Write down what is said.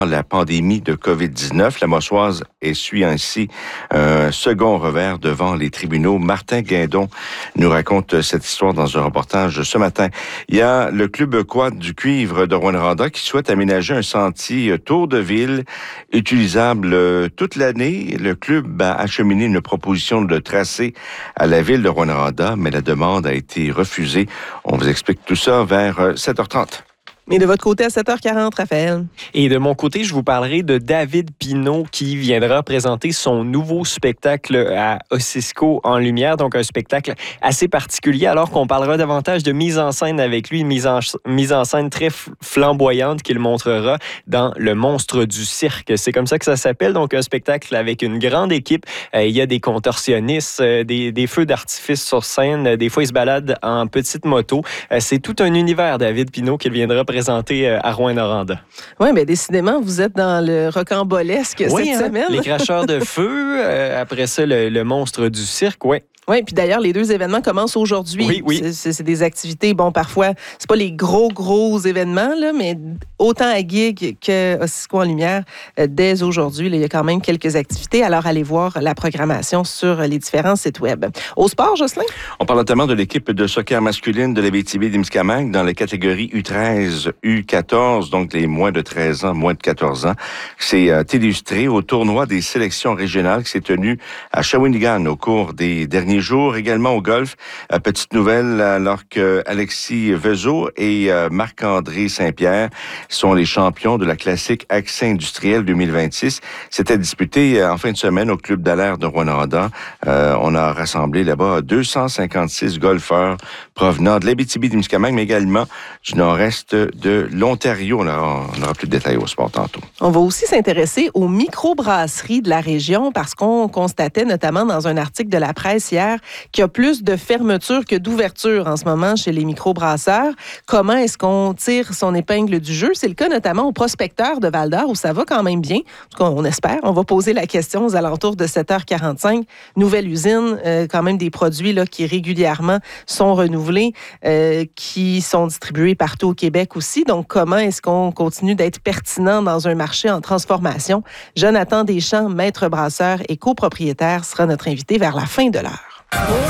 la pandémie de COVID-19. La Mossoise essuie ainsi un second revers devant les tribunaux. Martin Guindon nous raconte cette histoire dans un reportage ce matin. Il y a le club quad du cuivre de Rouyn-Noranda qui souhaite aménager un sentier tour de ville utilisable toute l'année. Le club a acheminé une proposition de tracé à la ville de Rouyn-Noranda, mais la demande a été refusée. On vous explique tout ça vers 7h30. Et de votre côté, à 7h40, Raphaël. Et de mon côté, je vous parlerai de David Pinault qui viendra présenter son nouveau spectacle à Ossisco en lumière. Donc, un spectacle assez particulier, alors qu'on parlera davantage de mise en scène avec lui, une mise en scène très flamboyante qu'il montrera dans Le Monstre du cirque. C'est comme ça que ça s'appelle. Donc, un spectacle avec une grande équipe. Il y a des contorsionnistes, des feux d'artifice sur scène. Des fois, ils se baladent en petite moto. C'est tout un univers, David Pinault, qu'il viendra présenter à Rouyn-Noranda. Oui, mais décidément, vous êtes dans le rocambolesque cette semaine. Les cracheurs de feu, après ça, le monstre du cirque, oui. Oui, puis d'ailleurs, les deux événements commencent aujourd'hui. Oui. C'est des activités, parfois, c'est pas les gros événements, là, mais autant à Gig qu'Ossisco en lumière, dès aujourd'hui, là, il y a quand même quelques activités. Alors, allez voir la programmation sur les différents sites web. Au sport, Jocelyn? On parle notamment de l'équipe de soccer masculine de l'Abitibi-Témiscamingue dans la catégorie U13, U14, donc les moins de 13 ans, moins de 14 ans. C'est illustré au tournoi des sélections régionales qui s'est tenu à Shawinigan au cours des derniers jours, également au golf. Petite nouvelle, alors que Alexis Vezot et Marc-André Saint-Pierre sont les champions de la classique Accès industriel 2026. C'était disputé en fin de semaine au club d'Alaire de Rouyn-Noranda. On a rassemblé là-bas 256 golfeurs provenant de l'Abitibi-Témiscamingue, mais également du nord-est de l'Ontario. On aura plus de détails au sport tantôt. On va aussi s'intéresser aux microbrasseries de la région parce qu'on constatait notamment dans un article de la presse hier qu'il y a plus de fermetures que d'ouvertures en ce moment chez les microbrasseurs. Comment est-ce qu'on tire son épingle du jeu? C'est le cas notamment au prospecteur de Val-d'Or où ça va quand même bien. En tout cas, on espère. On va poser la question aux alentours de 7h45. Nouvelle usine, quand même des produits là, qui régulièrement sont renouvelés, qui sont distribués partout au Québec aussi. Donc, comment est-ce qu'on continue d'être pertinent dans un marché en transformation? Jonathan Deschamps, maître brasseur et copropriétaire, sera notre invité vers la fin de l'heure.